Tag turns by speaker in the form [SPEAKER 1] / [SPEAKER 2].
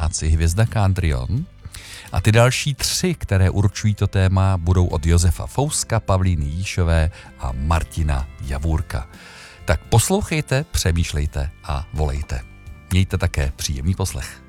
[SPEAKER 1] nominaci Hvězda Country-on. A ty další 3, které určují to téma, budou od Josefa Fouska, Pavlíny Jíšové a Martina Javůrka. Tak poslouchejte, přemýšlejte a volejte. Mějte také příjemný poslech.